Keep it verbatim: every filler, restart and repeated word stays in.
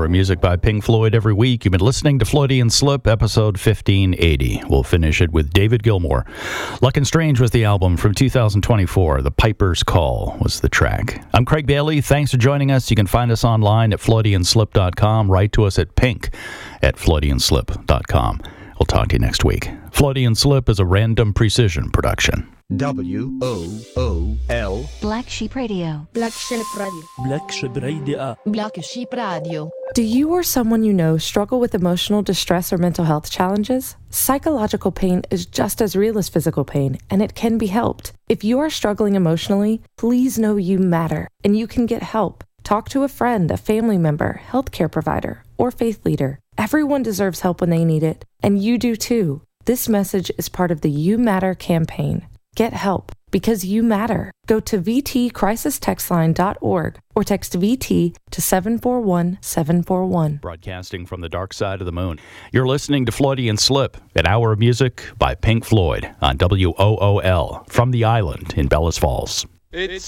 Hour of Music by Pink Floyd every week. You've been listening to Floydian Slip, episode fifteen eighty. We'll finish it with David Gilmour. Luck and Strange was the album from two thousand twenty-four. The Piper's Call was the track. I'm Craig Bailey. Thanks for joining us. You can find us online at floydian slip dot com. Write to us at pink at floydian slip dot com. We'll talk to you next week. Floydian Slip is a Random Precision production. W O O L Black Sheep Radio. Black Sheep Radio. Black Sheep Radio. Black Sheep Radio. Do you or someone you know struggle with emotional distress or mental health challenges? Psychological pain is just as real as physical pain, and it can be helped. If you are struggling emotionally, please know you matter, and you can get help. Talk to a friend, a family member, healthcare provider, or faith leader. Everyone deserves help when they need it, and you do too. This message is part of the You Matter campaign. Get help, because you matter. Go to v t crisis text line dot org or text V T to seven four one seven four one. Broadcasting from the dark side of the moon. You're listening to Floydian Slip, an hour of music by Pink Floyd on W O O L from the island in Bellas Falls. It's